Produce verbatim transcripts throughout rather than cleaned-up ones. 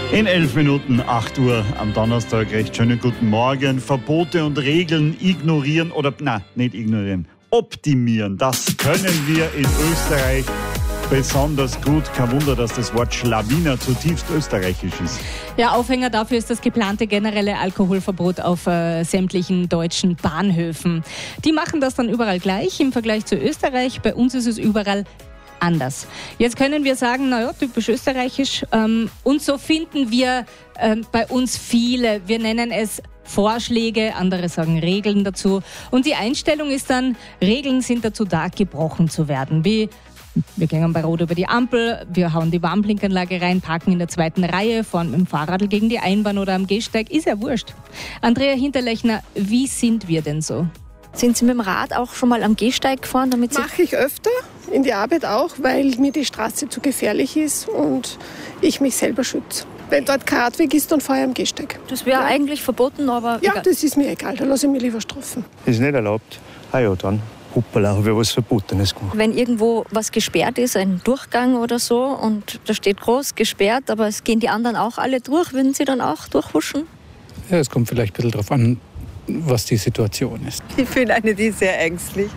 In elf Minuten, acht Uhr am Donnerstag. Recht schönen guten Morgen. Verbote und Regeln ignorieren oder, na, nicht ignorieren, optimieren. Das können wir in Österreich besonders gut. Kein Wunder, dass das Wort Schlawiner zutiefst österreichisch ist. Ja, Aufhänger dafür ist das geplante generelle Alkoholverbot auf äh, sämtlichen deutschen Bahnhöfen. Die machen das dann überall gleich im Vergleich zu Österreich. Bei uns ist es überall anders. Jetzt können wir sagen, naja, typisch österreichisch. Ähm, und so finden wir ähm, bei uns viele, wir nennen es Vorschläge, andere sagen Regeln dazu. Und die Einstellung ist dann, Regeln sind dazu da, gebrochen zu werden. Wie wir gehen bei Rot über die Ampel, wir hauen die Warnblinkanlage rein, parken in der zweiten Reihe, fahren mit dem Fahrrad gegen die Einbahn oder am Gehsteig, ist ja wurscht. Andrea Hinterlechner, wie sind wir denn so? Sind Sie mit dem Rad auch schon mal am Gehsteig gefahren? Damit Sie Mache ich öfter, in die Arbeit auch, weil mir die Straße zu gefährlich ist und ich mich selber schütze. Wenn dort kein Radweg ist, dann fahre ich am Gehsteig. Das wäre ja eigentlich verboten, aber Ja, egal. das ist mir egal, da lasse ich mich lieber strafen. Ist nicht erlaubt. Ah ja, dann. Hoppala, habe ich was Verbotenes gemacht. Wenn irgendwo was gesperrt ist, ein Durchgang oder so, und da steht groß gesperrt, aber es gehen die anderen auch alle durch, würden Sie dann auch durchhuschen? Ja, es kommt vielleicht ein bisschen darauf an, was die Situation ist. Ich bin eine, die ist sehr ängstlich.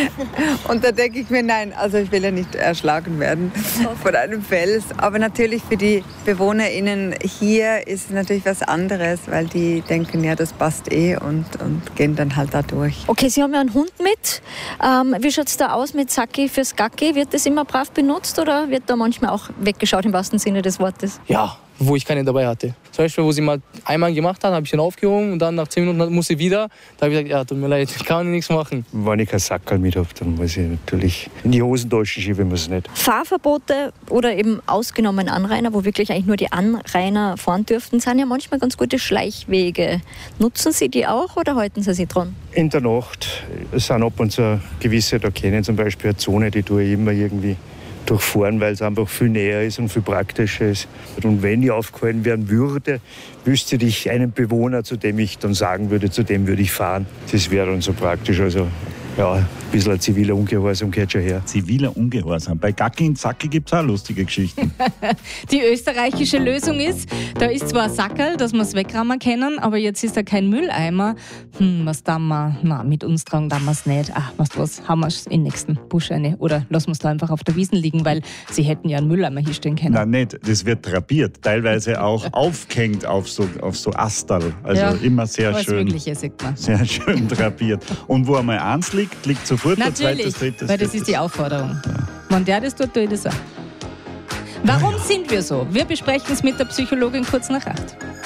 Und da denke ich mir, nein, also ich will ja nicht erschlagen werden von einem Fels. Aber natürlich für die BewohnerInnen hier ist es natürlich was anderes, weil die denken, ja, das passt eh und, und gehen dann halt da durch. Okay, Sie haben ja einen Hund mit. Ähm, wie schaut es da aus mit Sacki fürs Gacki? Wird das immer brav benutzt oder wird da manchmal auch weggeschaut im wahrsten Sinne des Wortes? Ja, wo ich keine dabei hatte. Zum Beispiel, wo sie mal einmal gemacht hat, habe ich ihn aufgehoben und dann nach zehn Minuten muss sie wieder. Da habe ich gesagt, ja, tut mir leid, ich kann nichts machen. Wenn ich keinen Sackerl mit habe, dann muss ich natürlich in die Hosentasche schieben, muss es nicht. Fahrverbote oder eben ausgenommen Anrainer, wo wirklich eigentlich nur die Anrainer fahren dürften, sind ja manchmal ganz gute Schleichwege. Nutzen Sie die auch oder halten Sie sich dran? In der Nacht sind ab und zu gewisse, da kennen zum Beispiel eine Zone, die tue ich immer irgendwie durchfahren, weil es einfach viel näher ist und viel praktischer ist. Und wenn ich aufgehalten werden würde, wüsste ich einen Bewohner, zu dem ich dann sagen würde, zu dem würde ich fahren. Das wäre dann so praktisch. Also ja, ein bisschen ein ziviler Ungehorsam gehört schon her. Ziviler Ungehorsam. Bei Gacki und Zacki gibt es auch lustige Geschichten. Die österreichische Lösung ist, da ist zwar ein Sackerl, dass wir es wegrammen können, aber jetzt ist da kein Mülleimer. Hm, was tun wir? Na, mit uns tragen wir es nicht. Ach, weißt du was, haben wir es in den nächsten Busch rein. Oder lassen wir es da einfach auf der Wiesn liegen, weil sie hätten ja einen Mülleimer hinstellen können. Nein, nicht. Das wird drapiert. Teilweise auch aufgehängt auf so, auf so Astal. Also Ja, immer sehr alles schön. Mögliche, sagt man. Sehr schön drapiert. Und wo einmal eins liegt, liegt sofort der zweite, Natürlich, dritte. weil das ist die Aufforderung. Wenn der das tut, tue ich das auch. Warum sind wir so? Wir besprechen es mit der Psychologin kurz nach acht.